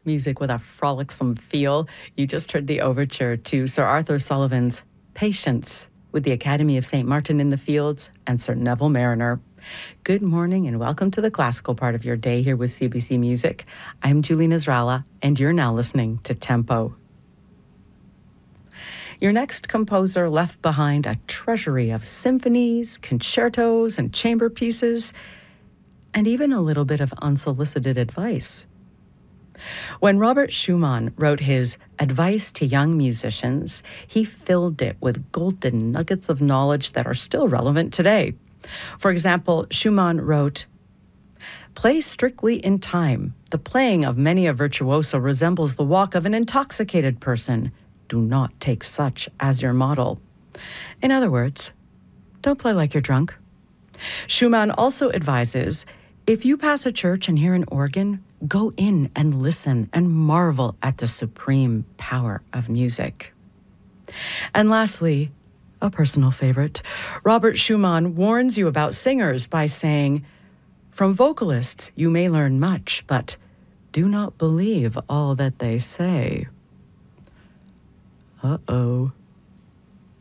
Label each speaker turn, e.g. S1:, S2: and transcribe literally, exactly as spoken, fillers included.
S1: music with a frolicsome feel. You just heard the overture to Sir Arthur Sullivan's Patience with the Academy of Saint Martin in the Fields and Sir Neville Mariner. Good morning and welcome to the classical part of your day here with C B C Music. I'm Julie Nasrallah, and you're now listening to Tempo. Your next composer left behind a treasury of symphonies, concertos, and chamber pieces, and even a little bit of unsolicited advice. When Robert Schumann wrote his Advice to Young Musicians, he filled it with golden nuggets of knowledge that are still relevant today. For example, Schumann wrote, "Play strictly in time. The playing of many a virtuoso resembles the walk of an intoxicated person. Do not take such as your model." In other words, don't play like you're drunk. Schumann also advises, if you pass a church and hear an organ, go in and listen and marvel at the supreme power of music. And lastly, a personal favorite, Robert Schumann warns you about singers by saying, "From vocalists you may learn much, but do not believe all that they say." Uh-oh.